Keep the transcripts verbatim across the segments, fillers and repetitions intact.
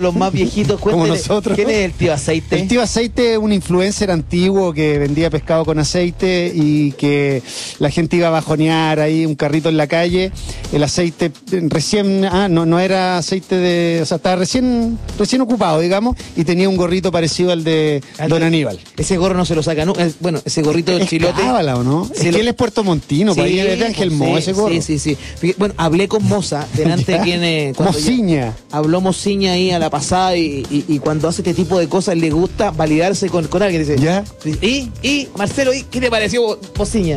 los más viejitos, como nosotros. ¿Quién es el tío Aceite? El tío Aceite es un influencer antiguo que vendía pescado con aceite y que la gente iba a bajonear ahí un carrito en la calle. El aceite recién, ah, no, no era aceite de, o sea, estaba recién, recién ocupado, digamos, y tenía un gorrito parecido al de al Don de, Aníbal. Ese gorro no se lo saca, ¿no? Bueno, ese gorrito del chilote. Cábala, ¿o no? Es que él es puertomontino, sí, para es de Ángel Mo, sí, ese gorro. Sí, sí, sí. Bueno, hablé con Moza, delante de quien... Eh, Mociña. Habló Mociña ahí a la pasada y, y, y cuando hace este tipo de cosas le gusta validarse con, con alguien. Dice, ¿ya? Y, y, Marcelo, ¿y qué te pareció Mociña?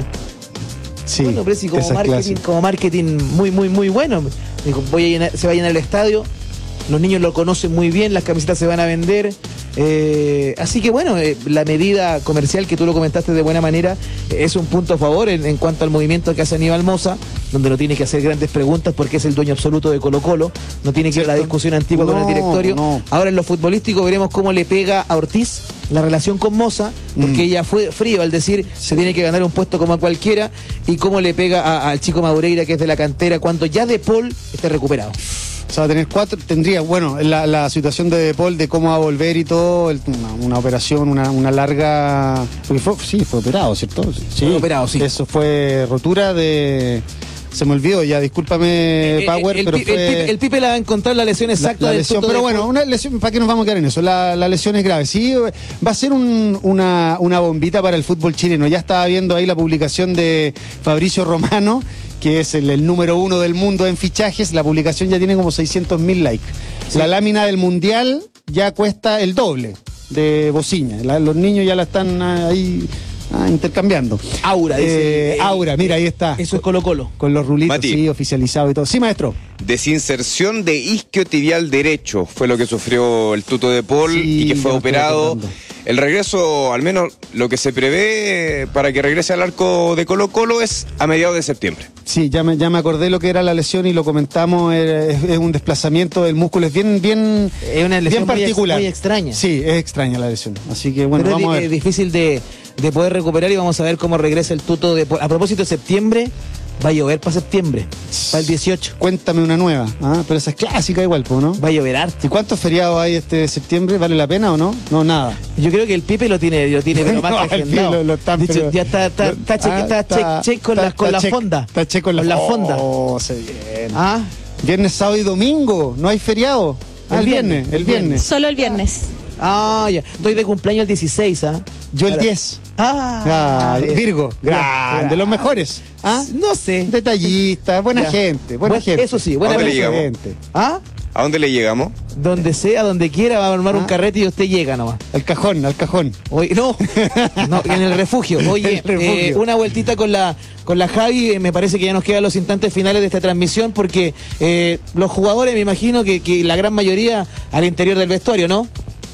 Sí, bueno, pero sí, como marketing, como marketing muy, muy, muy bueno. Dijo, voy a llenar, se va a llenar el estadio, los niños lo conocen muy bien, las camisetas se van a vender. Eh, así que bueno, eh, la medida comercial que tú lo comentaste de buena manera eh, es un punto a favor en, en cuanto al movimiento que hace Aníbal Moza, donde no tiene que hacer grandes preguntas porque es el dueño absoluto de Colo-Colo, no tiene que ir a la discusión antigua no, con el directorio. No. Ahora en lo futbolístico veremos cómo le pega a Ortiz la relación con Moza, porque mm. ella fue frío al decir se tiene que ganar un puesto como a cualquiera, y cómo le pega a, al chico Madureira, que es de la cantera, cuando ya De Paul esté recuperado. O sea, va a tener cuatro, tendría, bueno, la, la situación de De Paul, de cómo va a volver y todo, el, una, una operación, una, una larga... Porque fue, sí, fue operado, ¿cierto? Sí, fue operado, sí. Eso fue rotura de... Se me olvidó ya, discúlpame, Power, el, el, pero el, fue... El Pipe, el Pipe la va a encontrar la lesión exacta la, la del lesión, tuto pero de bueno, Paul. una lesión, ¿para qué nos vamos a quedar en eso? La, la lesión es grave. Sí, va a ser un, una, una bombita para el fútbol chileno. Ya estaba viendo ahí la publicación de Fabricio Romano, que es el, el número uno del mundo en fichajes. La publicación ya tiene como seiscientos mil likes. Sí. La lámina del Mundial ya cuesta el doble de Bociña. La, los niños ya la están ahí ah, intercambiando. Aura, dice. Eh, Aura, mira, ahí está. Eso es Colo-Colo. Con los rulitos, Mati. Sí, oficializado y todo. Sí, maestro. Desinserción de isquiotibial derecho fue lo que sufrió el tuto de Paul sí, y que fue operado. El regreso, al menos lo que se prevé para que regrese al arco de Colo-Colo es a mediados de septiembre. Sí, ya me, ya me acordé lo que era la lesión y lo comentamos, es, es un desplazamiento del músculo, es bien, bien, es una lesión bien particular. Muy, muy extraña. Sí, es extraña la lesión. Así que bueno, Pero vamos es, a ver. Es difícil de, de poder recuperar y vamos a ver cómo regresa el tuto de Paul. A propósito, de septiembre, va a llover para septiembre, para el dieciocho. Cuéntame una nueva, ¿ah? Pero esa es clásica igual, ¿no? Va a llover harto. ¿Y cuántos feriados hay este septiembre? ¿Vale la pena o no? No, nada. Yo creo que el Pipe lo tiene, lo tiene pero más no, agendado. Lo, lo están, Dicho, pero, ya está, está, está, ah, check, está, está check, check con, está, la, con la check, fonda. Está check con la, con la fonda. Oh, se viene. Ah. Viernes, sábado y domingo, no hay feriado. Ah, el, el viernes, viernes, el viernes. Solo el viernes. Ah, ya. Estoy de cumpleaños el dieciséis, ¿ah? Yo el diez. Ah, ah Virgo, grande, de los mejores. ¿Ah? No sé. Detallista, buena ya. gente, buena bueno, gente. Eso sí, buena gente. ¿Ah? ¿A dónde le llegamos? Donde sea, donde quiera, va a armar ah. un carrete y usted llega nomás. Al cajón, al cajón. Oye, no, no, en el refugio. Oye, el refugio. Eh, una vueltita con la con la Javi, eh, me parece que ya nos quedan los instantes finales de esta transmisión porque eh, los jugadores, me imagino que, que la gran mayoría al interior del vestuario, ¿no?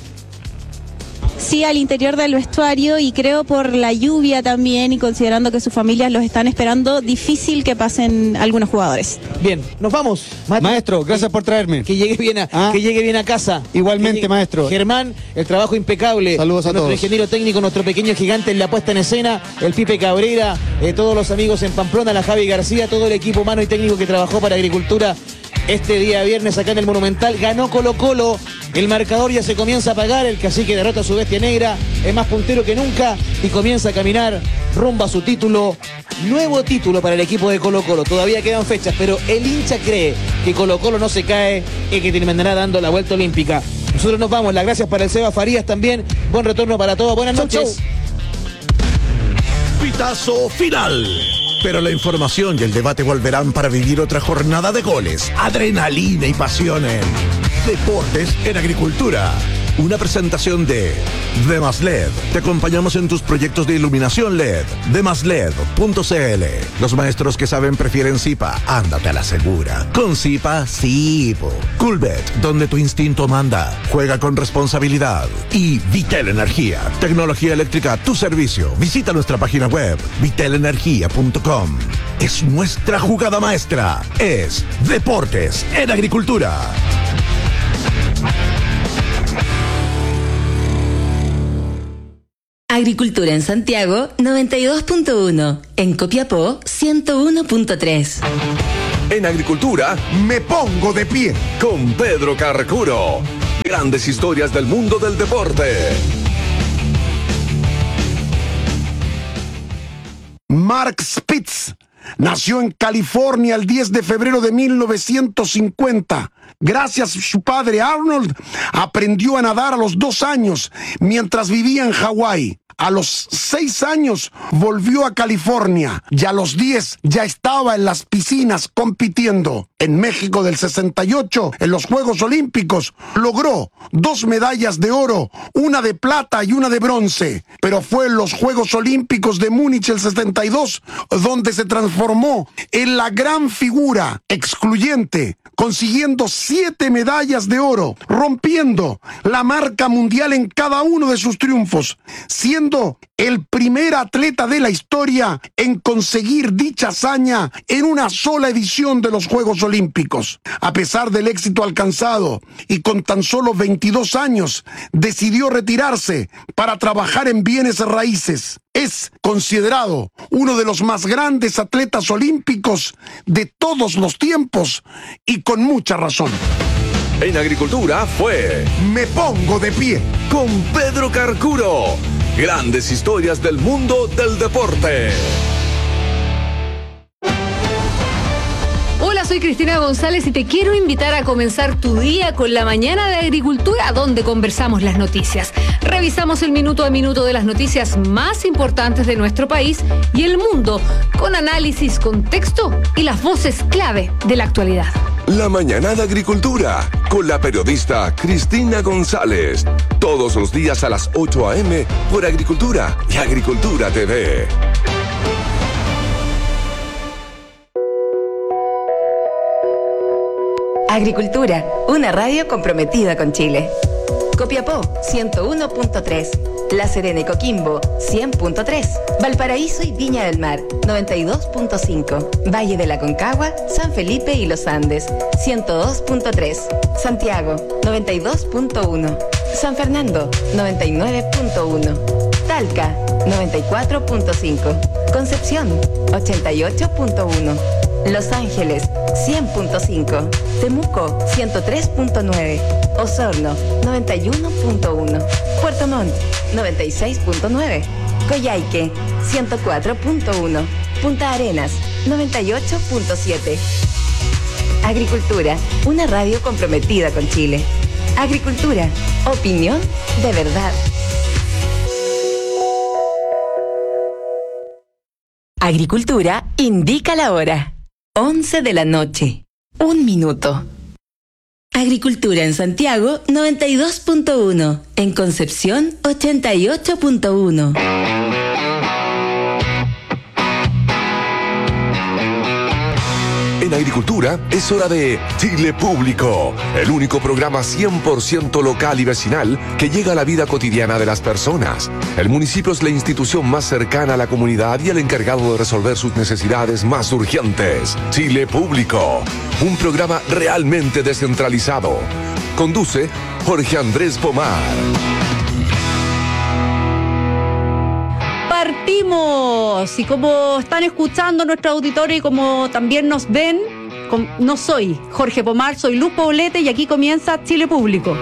Sí, al interior del vestuario, y creo por la lluvia también y considerando que sus familias los están esperando, difícil que pasen algunos jugadores. Bien, nos vamos. Mati, maestro, gracias por traerme. Que llegue bien a, ¿Ah? que llegue bien a casa. Igualmente, llegue, maestro. Germán, el trabajo impecable. Saludos a nuestro todos. Nuestro ingeniero técnico, nuestro pequeño gigante en la puesta en escena, el Pipe Cabrera, eh, todos los amigos en Pamplona, la Javi García, todo el equipo humano y técnico que trabajó para Agricultura este día viernes acá en el Monumental. Ganó Colo-Colo, el marcador ya se comienza a apagar, el Cacique derrota a su bestia negra, es más puntero que nunca y comienza a caminar rumbo a su título, nuevo título para el equipo de Colo-Colo. Todavía quedan fechas, pero el hincha cree que Colo-Colo no se cae y que terminará dando la vuelta olímpica. Nosotros nos vamos, las gracias para el Seba Farías también, buen retorno para todos, buenas noches. Pitazo final. Pero la información y el debate volverán para vivir otra jornada de goles, adrenalina y pasión en Deportes en Agricultura. Una presentación de Demas L E D. Te acompañamos en tus proyectos de iluminación L E D. demas led punto c l. Los maestros que saben prefieren Zipa. Ándate a la segura. Con Zipa, sí. Coolbet, donde tu instinto manda. Juega con responsabilidad. Y Vitel Energía. Tecnología eléctrica a tu servicio. Visita nuestra página web, vitel energía punto com. Es nuestra jugada maestra. Es Deportes en Agricultura. Agricultura en Santiago noventa y dos punto uno, en Copiapó ciento uno punto tres. En Agricultura me pongo de pie con Pedro Carcuro. Grandes historias del mundo del deporte. Mark Spitz nació en California el diez de febrero de mil novecientos cincuenta. Gracias a su padre Arnold, aprendió a nadar a los dos años mientras vivía en Hawái. A los seis años volvió a California y a los diez ya estaba en las piscinas compitiendo. En México del sesenta y ocho, en los Juegos Olímpicos, logró dos medallas de oro, una de plata y una de bronce. Pero fue en los Juegos Olímpicos de Múnich el sesenta y dos donde se transformó en la gran figura excluyente, consiguiendo siete medallas de oro, rompiendo la marca mundial en cada uno de sus triunfos, siendo el primer atleta de la historia en conseguir dicha hazaña en una sola edición de los Juegos Olímpicos. A pesar del éxito alcanzado y con tan solo veintidós años, decidió retirarse para trabajar en bienes raíces. Es considerado uno de los más grandes atletas olímpicos de todos los tiempos y con mucha razón. En agricultura fue Me pongo de pie con Pedro Carcuro. Grandes historias del mundo del deporte. Hola, soy Cristina González y te quiero invitar a comenzar tu día con la mañana de agricultura, donde conversamos las noticias. Revisamos el minuto a minuto de las noticias más importantes de nuestro país y el mundo, con análisis, contexto y las voces clave de la actualidad. La mañana de agricultura con la periodista Cristina González. Todos los días a las ocho a eme por Agricultura y Agricultura T V. Agricultura, una radio comprometida con Chile. Copiapó, ciento uno punto tres. La Serena y Coquimbo, cien punto tres. Valparaíso y Viña del Mar, noventa y dos punto cinco. Valle de la Concagua, San Felipe y Los Andes, ciento dos punto tres. Santiago, noventa y dos punto uno. San Fernando, noventa y nueve punto uno. Talca, noventa y cuatro punto cinco. Concepción, ochenta y ocho punto uno. Los Ángeles, cien punto cinco. Temuco, ciento tres punto nueve. Osorno, noventa y uno punto uno. Puerto Montt, noventa y seis punto nueve. Coyhaique, ciento cuatro punto uno. Punta Arenas, noventa y ocho punto siete. Agricultura, una radio comprometida con Chile. Agricultura, opinión de verdad. Agricultura indica la hora. once de la noche. Un minuto. Agricultura en Santiago, noventa y dos punto uno. En Concepción, ochenta y ocho punto uno. En agricultura es hora de Chile Público, el único programa cien por ciento local y vecinal que llega a la vida cotidiana de las personas. El municipio es la institución más cercana a la comunidad y el encargado de resolver sus necesidades más urgentes. Chile Público, un programa realmente descentralizado. Conduce Jorge Andrés Pomar. Partimos, y como están escuchando nuestro auditorio y como también nos ven, no soy Jorge Pomar, soy Luz Poblete y aquí comienza Chile Público.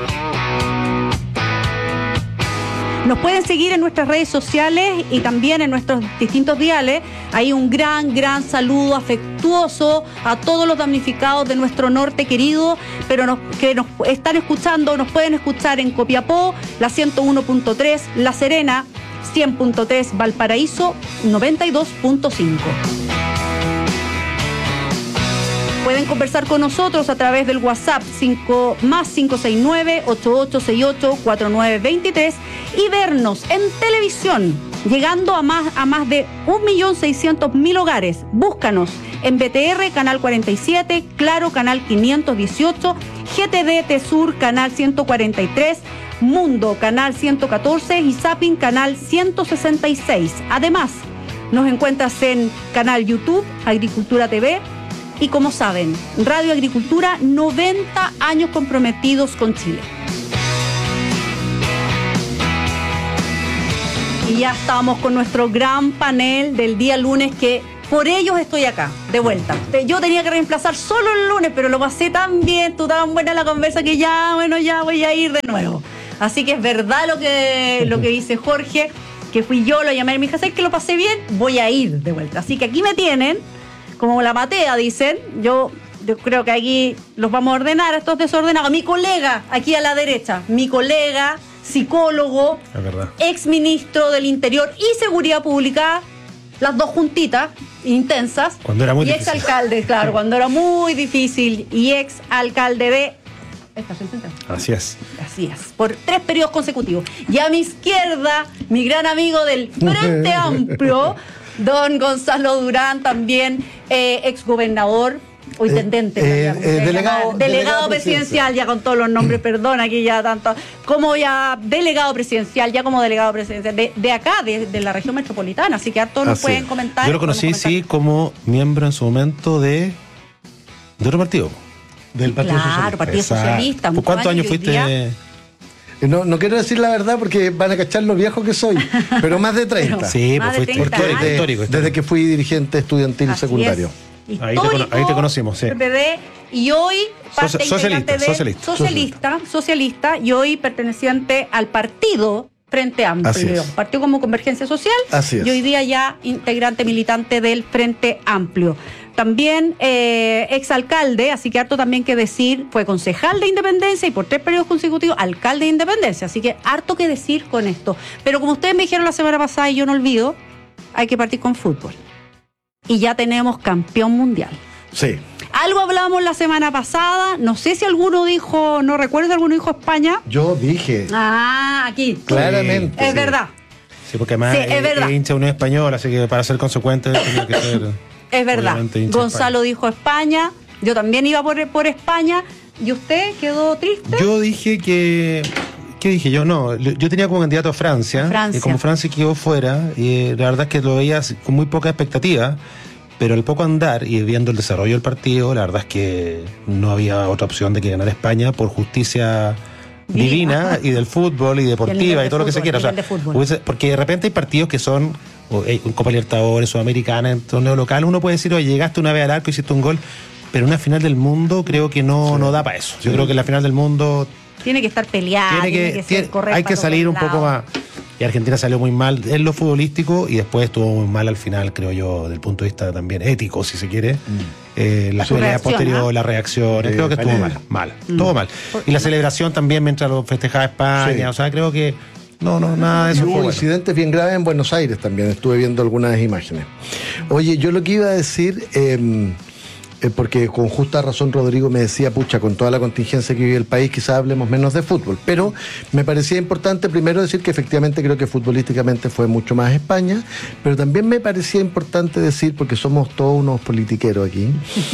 Nos pueden seguir en nuestras redes sociales y también en nuestros distintos diales. Hay un gran, gran saludo afectuoso a todos los damnificados de nuestro norte querido, pero nos, que nos están escuchando, nos pueden escuchar en Copiapó, la ciento uno punto tres, La Serena, cien punto tres, Valparaíso, noventa y dos punto cinco. Pueden conversar con nosotros a través del WhatsApp cinco más cinco seis nueve, ocho ocho seis ocho, cuatro nueve dos tres y vernos en televisión, llegando a más, a más de un millón seiscientos mil hogares. Búscanos en B T R, canal cuarenta y siete, Claro, canal quinientos dieciocho, G T D T-Sur, canal ciento cuarenta y tres, Mundo, canal ciento catorce y Zapping, canal ciento sesenta y seis. Además, nos encuentras en canal YouTube, Agricultura T V, y como saben, Radio Agricultura, noventa años comprometidos con Chile. Y ya estamos con nuestro gran panel del día lunes que Por ellos estoy acá, de vuelta. Yo tenía que reemplazar solo el lunes, pero lo pasé tan bien, tú tan buena la conversa que ya, bueno, ya voy a ir de nuevo. Así que es verdad lo que, lo que dice Jorge, que fui yo, lo llamé a mi hija, ¿sabes que lo pasé bien? Voy a ir de vuelta. Así que aquí me tienen, como la matea, dicen, yo... Yo creo que aquí los vamos a ordenar a estos desordenados. Mi colega, aquí a la derecha, mi colega, psicólogo, ex ministro del Interior y Seguridad Pública, las dos juntitas, intensas. Cuando era muy y difícil. ex alcalde, claro, cuando era muy difícil. Y ex alcalde de Estación Central. Así es. Así es, por tres periodos consecutivos. Y a mi izquierda, mi gran amigo del Frente Amplio, don Gonzalo Durán, también eh, ex gobernador. O intendente, eh, digamos, eh, delegado, delegado, delegado, delegado presidencial, ya con todos los nombres, perdón, aquí ya tanto, como ya delegado presidencial, ya como delegado presidencial, de, de acá, de, de la región metropolitana, así que a todos nos Así pueden es. comentar. Yo lo conocí, sí, como miembro en su momento de, de otro partido. Del Partido Claro, Socialista. Partido Exacto. Socialista. ¿Por cuántos años y hoy fuiste? día- No, no quiero decir la verdad porque van a cachar lo viejo que soy, pero más de treinta. Sí, Más pues de fuiste treinta histórico, años. histórico, histórico. Desde que fui dirigente estudiantil Así secundario. es. Ahí te cono- Histórico, ahí te conocimos, sí. P P D, y hoy parte Socia- socialista, integrante de- socialista. socialista, socialista, y hoy perteneciente al partido Frente Así Amplio, es. partido como Convergencia Social, Así es. y hoy día ya integrante militante del Frente Amplio. También eh, exalcalde, así que harto también que decir, fue concejal de Independencia y por tres periodos consecutivos alcalde de Independencia, así que harto que decir con esto. Pero como ustedes me dijeron la semana pasada y yo no olvido, hay que partir con fútbol. Y ya tenemos campeón mundial. Sí. Algo hablamos la semana pasada, no sé si alguno dijo, no recuerdo si alguno dijo España. Yo dije Ah, aquí. claramente. Es sí. verdad, Sí, porque además Sí, es es, verdad. es hincha de Unión Española, así que para ser consecuente tenía que ser. es verdad. Obviamente hincha de Gonzalo dijo España, yo también iba por, por España, y usted quedó triste. Yo dije que. ¿Qué dije yo? No, yo tenía como candidato a Francia. Francia. Y como Francia quedó fuera, y la verdad es que lo veía con muy poca expectativa. Pero al poco andar y viendo el desarrollo del partido, la verdad es que no había otra opción de que ganar España por justicia divina y del fútbol y deportiva y, de todo lo que se fútbol, quiera. O sea, nivel de fútbol. hubiese- porque de repente hay partidos que son o, eh, Copa Libertadores, Sudamericana, en torneo local. Uno puede decir, oye, llegaste una vez al arco, hiciste un gol, pero una final del mundo creo que no, no da para eso. Yo creo que la final del mundo Tiene que estar peleada, tiene que, ser tiene- correcta hay que por salir un todos poco lados. más. Y Argentina salió muy mal en lo futbolístico y después estuvo muy mal al final, creo yo, desde el punto de vista también ético, si se quiere. Eh, la Su pelea reacción, posterior, ¿ah? las reacciones, Sí, creo que estuvo pelea. mal, mal, Mm. todo mal. Y la celebración también mientras lo festejaba España, Sí. o sea, creo que no, no, nada de Y eso hubo fue bueno. incidentes bien graves en Buenos Aires también, estuve viendo algunas imágenes. Oye, yo lo que iba a decir, eh, eh, porque con justa razón Rodrigo me decía, pucha, con toda la contingencia que vive el país, quizás hablemos menos de fútbol, pero me parecía importante primero decir que efectivamente creo que futbolísticamente fue mucho más España, pero también me parecía importante decir, porque somos todos unos politiqueros aquí,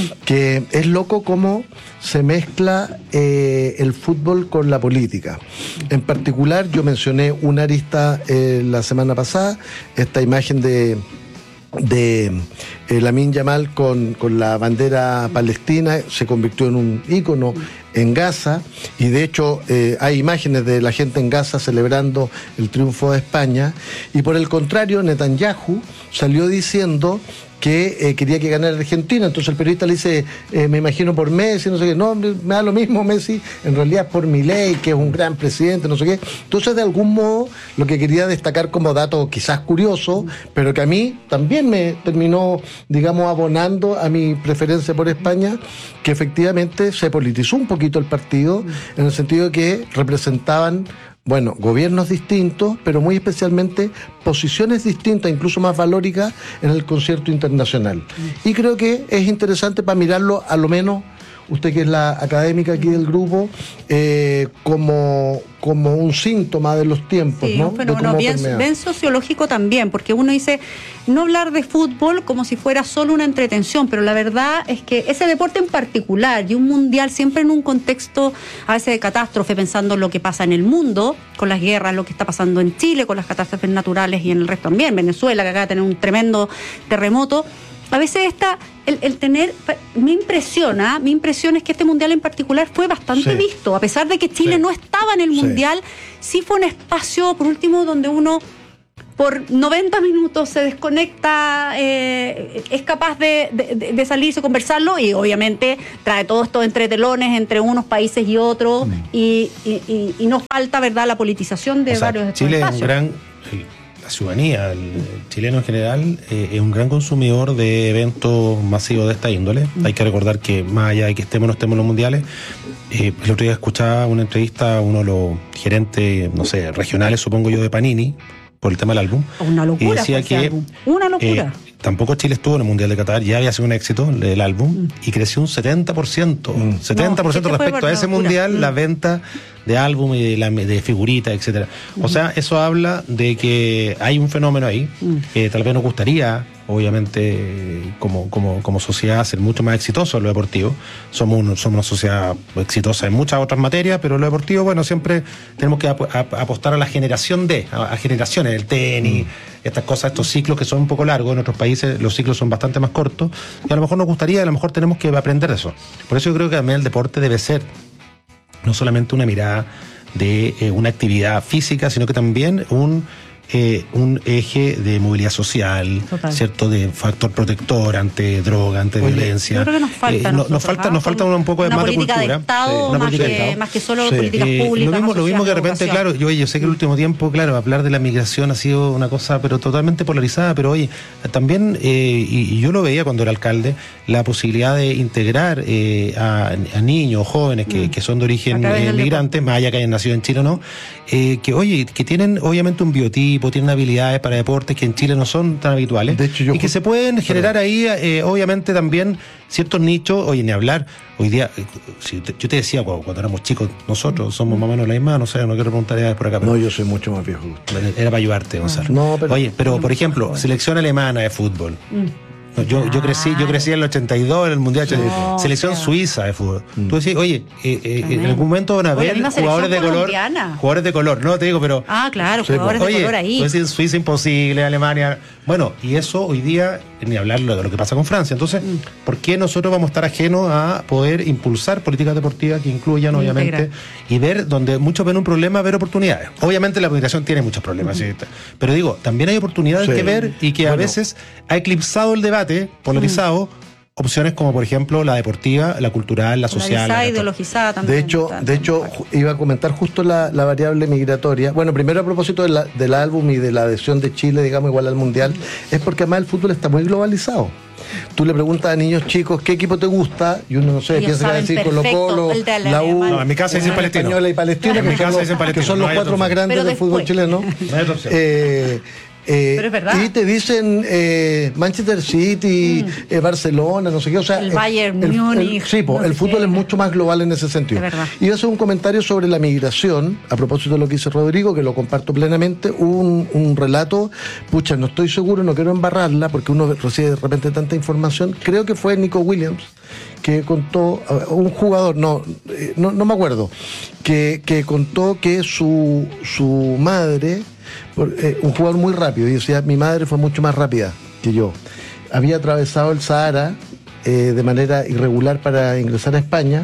que es loco cómo se mezcla eh, el fútbol con la política. En particular, yo mencioné una arista eh, la semana pasada, esta imagen de de eh, Lamine Yamal con, con la bandera palestina, se convirtió en un ícono en Gaza, y de hecho eh, hay imágenes de la gente en Gaza celebrando el triunfo de España, y por el contrario Netanyahu salió diciendo que eh, quería que ganara Argentina. Entonces el periodista le dice, eh, me imagino por Messi, no sé qué, no, me da lo mismo Messi, en realidad es por Milei, que es un gran presidente, no sé qué. Entonces, de algún modo, lo que quería destacar como dato quizás curioso, pero que a mí también me terminó, digamos, abonando a mi preferencia por España, que efectivamente se politizó un poquito el partido, en el sentido de que representaban, bueno, gobiernos distintos, pero muy especialmente posiciones distintas, incluso más valóricas en el concierto internacional. Y creo que es interesante para mirarlo, a lo menos, usted que es la académica aquí del grupo, eh, como, como un síntoma de los tiempos, Sí, ¿no? un De fenómeno cómo bien, permea. bien sociológico también, porque uno dice, no hablar de fútbol como si fuera solo una entretención, pero la verdad es que ese deporte en particular y un mundial siempre en un contexto a veces de catástrofe, pensando en lo que pasa en el mundo, con las guerras, lo que está pasando en Chile, con las catástrofes naturales y en el resto también, Venezuela, que acaba de tener un tremendo terremoto. A veces esta, el, el tener, me impresiona, mi impresión es que este mundial en particular fue bastante Sí. visto, a pesar de que Chile Sí. no estaba en el Sí. mundial, sí fue un espacio, por último, donde uno por noventa minutos se desconecta, eh, es capaz de, de, de salirse, conversarlo, y obviamente trae todo esto entre telones, entre unos países y otros, mm. y, y, y nos falta, ¿verdad?, la politización de o sea, varios de estos Chile espacios. Es un gran, el, la ciudadanía, el, el chileno en general, eh, es un gran consumidor de eventos masivos de esta índole. Mm. Hay que recordar que más allá de que estemos o no estemos en los mundiales, eh, el otro día escuchaba una entrevista a uno de los gerentes, no sé, regionales, supongo yo, de Panini, por el tema del álbum. Una locura. Y decía que álbum. Una locura. Eh, tampoco Chile estuvo en el Mundial de Qatar, ya había sido un éxito el álbum, mm. y creció un setenta por ciento. Mm. setenta por ciento no, respecto a ese mundial, mm. la venta de álbum y de, la, de figuritas, etcétera. Mm. O sea, eso habla de que hay un fenómeno ahí, mm. que tal vez nos gustaría, obviamente, como, como, como sociedad, ser mucho más exitoso en lo deportivo. Somos, un, somos una sociedad exitosa en muchas otras materias, pero en lo deportivo, bueno, siempre tenemos que ap ap apostar a la generación de, a, a generaciones, el tenis, mm. estas cosas, estos ciclos que son un poco largos. En otros países los ciclos son bastante más cortos, y a lo mejor nos gustaría, a lo mejor tenemos que aprender de eso. Por eso yo creo que también el deporte debe ser no solamente una mirada de eh, una actividad física, sino que también un Eh, un eje de movilidad social, Total. ¿cierto? De factor protector ante droga, ante Oye, violencia. Yo creo que nos falta. Eh, no, nos falta, nos falta un poco de más de cultura. De Estado, sí. Una más, política que, de Estado. Más que solo sí. políticas eh, públicas. Lo mismo, lo mismo que de repente, claro, yo, yo sé que el último tiempo, claro, hablar de la migración ha sido una cosa, pero totalmente polarizada, pero oye, también, eh, y, y yo lo veía cuando era alcalde, la posibilidad de integrar eh, a, a niños, jóvenes que, mm. que son de origen eh, migrante, más allá que hayan nacido en Chile o no, eh, que oye, que tienen obviamente un biotipo, tienen habilidades para deportes que en Chile no son tan habituales, de hecho, yo y que se pueden generar perdón. ahí eh, obviamente también ciertos nichos. Oye, ni hablar, hoy día eh, si te, yo te decía cuando, cuando éramos chicos, nosotros somos más o menos la misma, no sé, no quiero preguntar edades por acá, pero no, yo soy mucho más viejo. Era para ayudarte, Gonzalo. No, pero, oye, pero por ejemplo, selección alemana de fútbol. Mm. Yo, yo crecí yo crecí en el ochenta y dos, en el Mundial, no, selección claro. suiza de fútbol. Mm. Tú decís, oye, eh, eh, en algún momento van a ver jugadores de color. Jugadores de color, no te digo, pero. Ah, claro, sí, jugadores oye, de color ahí. Tú decís, Suiza imposible, Alemania. Bueno, y eso hoy día, ni hablar de lo que pasa con Francia. Entonces, mm. ¿por qué nosotros vamos a estar ajenos a poder impulsar políticas deportivas que incluyan, mm, obviamente, integra. y ver donde muchos ven un problema, ver oportunidades? Obviamente la migración tiene muchos problemas, mm-hmm. ¿sí? Pero digo, también hay oportunidades sí. que ver y que bueno. a veces ha eclipsado el debate polarizado. Mm. Opciones como, por ejemplo, la deportiva, la cultural, la social. La ideologizada también. De hecho, de hecho iba a comentar justo la, la variable migratoria. Bueno, primero a propósito de la, del álbum y de la adhesión de Chile, digamos, igual al Mundial, es porque además el fútbol está muy globalizado. Tú le preguntas a niños chicos qué equipo te gusta y uno no sé, piensa que va a decir Colo Colo, la U, no, en mi casa dicen Palestino. Española y Palestina, en mi casa dicen Palestino, que son los cuatro más grandes del fútbol chileno. No hay otra opción. Eh, Eh, Pero es verdad. Y te dicen eh, Manchester City, mm. eh, Barcelona, no sé qué. O sea, el Bayern el, Múnich. Sí, po, no el fútbol qué. es mucho más global en ese sentido. Es verdad. Y voy a hacer un comentario sobre la migración, a propósito de lo que dice Rodrigo, que lo comparto plenamente. Un, un relato, pucha, no estoy seguro, no quiero embarrarla, porque uno recibe de repente tanta información. Creo que fue Nico Williams, que contó, un jugador, no, no, no me acuerdo, que, que contó que su, su madre, por, eh, un jugador muy rápido, y decía, mi madre fue mucho más rápida que yo. Había atravesado el Sahara eh, de manera irregular para ingresar a España,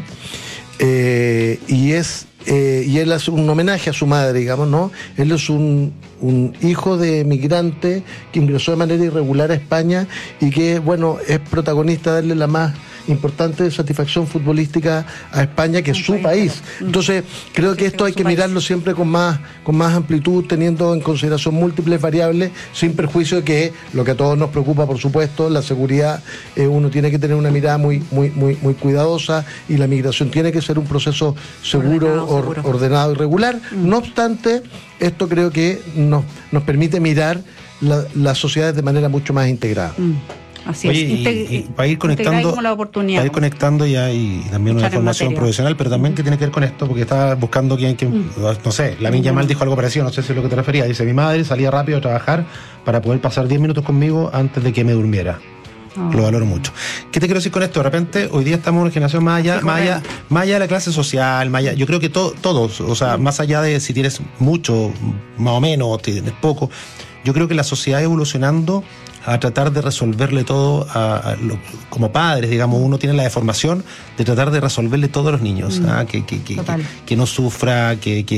eh, y es eh, y él hace un homenaje a su madre, digamos, ¿no? Él es un, un hijo de migrante que ingresó de manera irregular a España y que, bueno, es protagonista de darle la más importante satisfacción futbolística a España, que es su país. Entonces, creo que esto hay que mirarlo siempre con más, con más amplitud, teniendo en consideración múltiples variables, sin perjuicio de que lo que a todos nos preocupa, por supuesto, la seguridad, eh, uno tiene que tener una mirada muy, muy, muy, muy cuidadosa, y la migración tiene que ser un proceso seguro, ordenado, or, seguro. ordenado y regular. Mm. No obstante, esto creo que nos, nos permite mirar la, las sociedades de manera mucho más integrada. Mm. Así Oye, es. Y, y para ir conectando, la oportunidad, para ir conectando ya, y también una formación profesional, pero también uh-huh. que tiene que ver con esto, porque estaba buscando quien, quien uh-huh. no sé, la Lamine Yamal uh-huh. dijo algo parecido, no sé si es lo que te refería. Dice, mi madre salía rápido a trabajar para poder pasar diez minutos conmigo antes de que me durmiera. Oh. Lo valoro mucho. ¿Qué te quiero decir con esto? De repente, hoy día estamos en una generación más allá, más allá, más allá de la clase social, más allá, yo creo que to, todos, o sea, uh-huh. más allá de si tienes mucho, más o menos, tienes poco, yo creo que la sociedad evolucionando a tratar de resolverle todo a, a lo, como padres, digamos, uno tiene la deformación de tratar de resolverle todo a los niños, mm. ¿ah? que, que, que, que, que no sufra, que, que,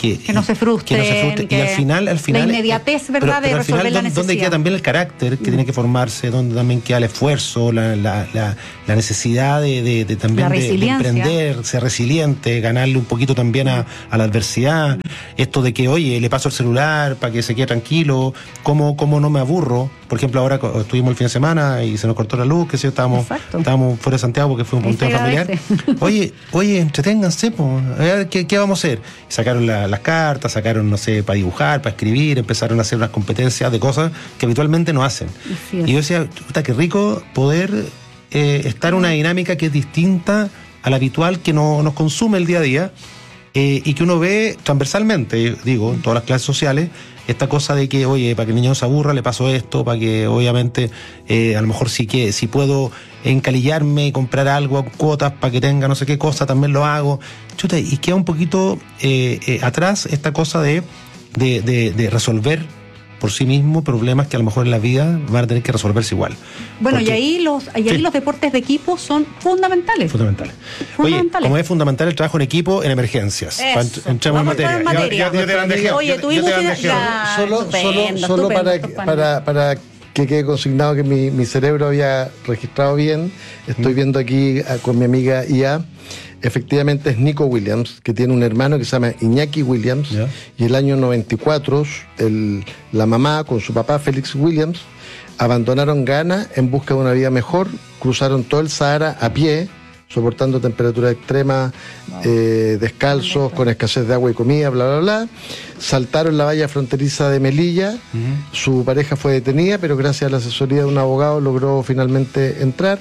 que, que no se frustren, que no se frustren. Y al final, al final la inmediatez, eh, ¿verdad?, pero, pero de resolver final, la ¿dónde, necesidad. ¿dónde queda también el carácter que mm. tiene que formarse? ¿Dónde también queda el esfuerzo, la, la, la, la necesidad de, de, de también de, de emprender, ser resiliente, ganarle un poquito también a, a la adversidad? Mm. Esto de que, oye, le paso el celular para que se quede tranquilo, ¿cómo, cómo no me aburro? Por ejemplo, ahora estuvimos el fin de semana y se nos cortó la luz, que sí, estábamos, estábamos fuera de Santiago porque fue un punteo familiar. Oye, oye, entreténganse, po, a ver, ¿qué, qué vamos a hacer? Y sacaron la, las cartas, sacaron, no sé, para dibujar, para escribir, empezaron a hacer unas competencias de cosas que habitualmente no hacen. Y yo decía, puta, qué rico poder eh, estar en una dinámica que es distinta a la habitual que no, nos consume el día a día. Eh, y que uno ve transversalmente, digo, en todas las clases sociales, esta cosa de que, oye, para que el niño no se aburra, le paso esto, para que obviamente eh, a lo mejor sí que si puedo encalillarme y comprar algo a cuotas para que tenga no sé qué cosa, también lo hago. Chuta, y queda un poquito eh, eh, atrás esta cosa de, de, de, de resolver por sí mismo problemas que a lo mejor en la vida van a tener que resolverse igual. Bueno, Porque, y ahí los y ahí sí. los deportes de equipo son fundamentales. Fundamentales. fundamentales. Oye, como es fundamental el trabajo en equipo en emergencias. Eso. Entremos en materia. en materia. Ya, ya, ya te la han dejado. Oye, Ya- ya tuvimos te la han una- dejado. ya, Solo, estupendo, solo, solo estupendo, para, estupendo. para, para que quede consignado que mi, mi cerebro había registrado bien, estoy viendo aquí a- con mi amiga Ia, efectivamente es Nico Williams, que tiene un hermano que se llama Iñaki Williams, Ya. y el año noventa y cuatro el, la mamá con su papá Félix Williams abandonaron Ghana en busca de una vida mejor, cruzaron todo el Sahara a pie, soportando temperaturas extremas, eh, descalzos, con escasez de agua y comida, bla, bla, bla. Saltaron la valla fronteriza de Melilla, uh-huh. Su pareja fue detenida, pero gracias a la asesoría de un abogado logró finalmente entrar.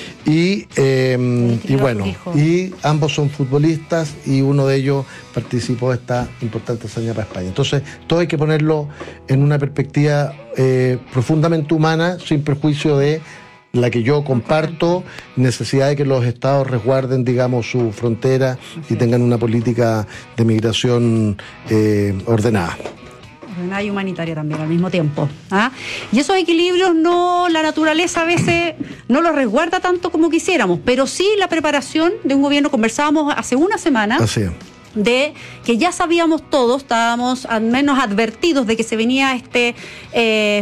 Y, eh, y bueno, y ambos son futbolistas y uno de ellos participó de esta importante hazaña para España. Entonces, todo hay que ponerlo en una perspectiva eh, profundamente humana, sin perjuicio de la que yo comparto, necesidad de que los estados resguarden, digamos, su frontera y tengan una política de migración eh, ordenada. Ordenada y humanitaria también al mismo tiempo. ¿Ah? Y esos equilibrios no, la naturaleza a veces no los resguarda tanto como quisiéramos, pero sí la preparación de un gobierno. Conversábamos hace una semana. Así es. De que ya sabíamos todos, estábamos al menos advertidos de que se venía este eh,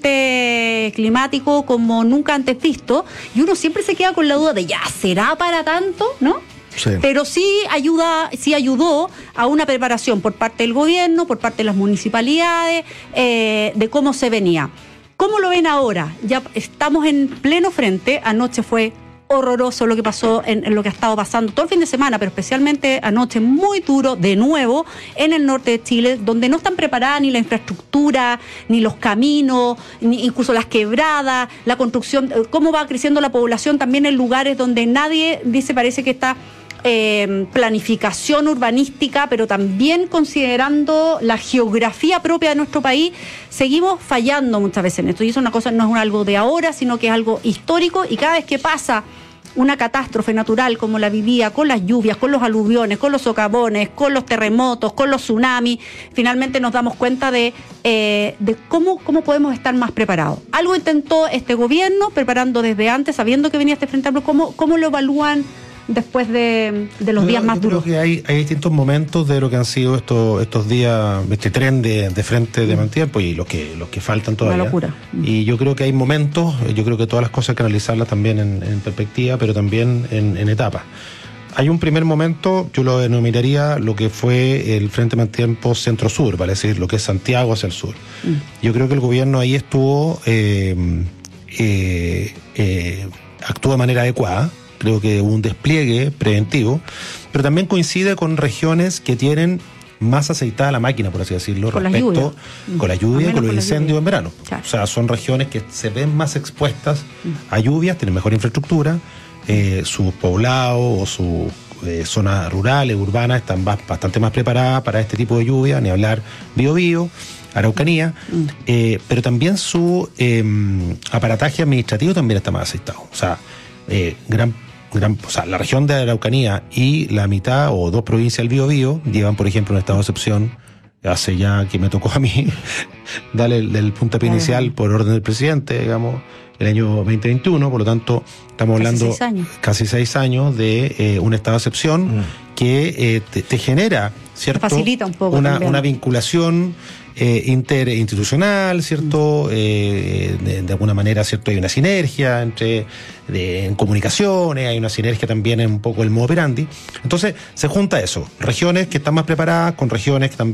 frente climático como nunca antes visto, y uno siempre se queda con la duda de ya, ¿será para tanto? ¿No? Sí. Pero sí ayuda, sí ayudó a una preparación por parte del gobierno, por parte de las municipalidades, eh, de cómo se venía. ¿Cómo lo ven ahora? Ya estamos en pleno frente. Anoche fue horroroso lo que pasó, en, en lo que ha estado pasando todo el fin de semana, pero especialmente anoche, muy duro, de nuevo, en el norte de Chile, donde no están preparadas ni la infraestructura, ni los caminos, ni incluso las quebradas, la construcción, cómo va creciendo la población también en lugares donde nadie dice, parece que está Eh, planificación urbanística, pero también considerando la geografía propia de nuestro país, seguimos fallando muchas veces en esto. Y eso es una cosa, no es algo de ahora, sino que es algo histórico, y cada vez que pasa una catástrofe natural como la vivía, con las lluvias, con los aluviones, con los socavones, con los terremotos, con los tsunamis, finalmente nos damos cuenta de, eh, de cómo, cómo podemos estar más preparados. Algo intentó este gobierno, preparando desde antes, sabiendo que venía este frente amplio. ¿Cómo, cómo lo evalúan después de, de los yo, días más yo duros? Creo que hay, hay distintos momentos de lo que han sido estos estos días, este tren de, de frente de mal tiempo y los que los que faltan todavía. Una locura. Y yo creo que hay momentos, yo creo que todas las cosas hay que analizarlas también en, en perspectiva, pero también en, en etapas. Hay un primer momento, yo lo denominaría lo que fue el Frente Mal Tiempo Centro-Sur, vale decir, lo que es Santiago hacia el sur. Mm. Yo creo que el gobierno ahí estuvo, eh, eh, eh, actuó de manera adecuada. Creo que hubo un despliegue preventivo, pero también coincide con regiones que tienen más aceitada la máquina, por así decirlo, con respecto la con la lluvia y con los incendios en verano. Claro. O sea, son regiones que se ven más expuestas a lluvias, tienen mejor infraestructura, eh, sus poblados o sus eh, zonas rurales, urbanas, están más, bastante más preparadas para este tipo de lluvia, ni hablar Biobío, Araucanía, mm. eh, pero también su eh, aparataje administrativo también está más aceitado. O sea, eh, gran Gran, o sea, la región de Araucanía y la mitad o dos provincias del Biobío llevan, por ejemplo, un estado de excepción hace ya que me tocó a mí darle el, el puntapié Claro. inicial por orden del presidente, digamos, el año veinte veintiuno, por lo tanto estamos Casi hablando seis años. casi seis años de eh, un estado de excepción Mm. que eh, te, te genera, ¿cierto? Facilita un poco una, también. una vinculación eh, interinstitucional, ¿cierto? Eh, de, de alguna manera, ¿cierto? Hay una sinergia entre de, en comunicaciones, hay una sinergia también en un poco el modo operandi. Entonces se junta eso, regiones que están más preparadas con regiones que están